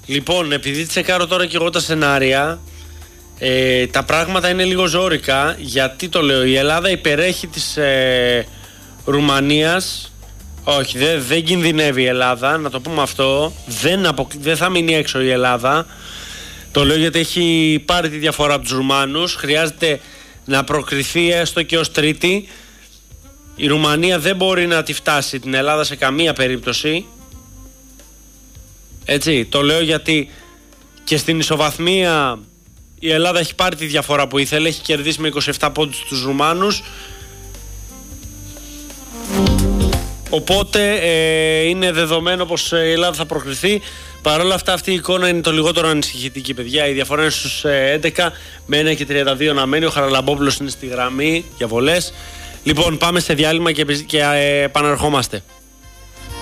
Λοιπόν, επειδή τσεκάρω τώρα και εγώ τα σενάρια, τα πράγματα είναι λίγο ζόρικα. Γιατί το λέω, η Ελλάδα υπερέχει της Ρουμανίας. Όχι, δεν κινδυνεύει η Ελλάδα, να το πούμε αυτό. Δεν θα μείνει έξω η Ελλάδα. Το λέω γιατί έχει πάρει τη διαφορά από τους Ρουμάνους. Χρειάζεται να προκριθεί έστω και ως τρίτη. Η Ρουμανία δεν μπορεί να τη φτάσει την Ελλάδα σε καμία περίπτωση. Έτσι, το λέω γιατί και στην ισοβαθμία η Ελλάδα έχει πάρει τη διαφορά που ήθελε. Έχει κερδίσει με 27 πόντους τους Ρουμάνους. Οπότε είναι δεδομένο πως η Ελλάδα θα προκριθεί. Παρ' όλα αυτά, αυτή η εικόνα είναι το λιγότερο ανησυχητική, παιδιά. Η διαφορά είναι στους 11 με 1 και 32 να μένει. Ο Χαραλαμπόπουλος είναι στη γραμμή για βολές. Λοιπόν, πάμε σε διάλειμμα και επαναρχόμαστε.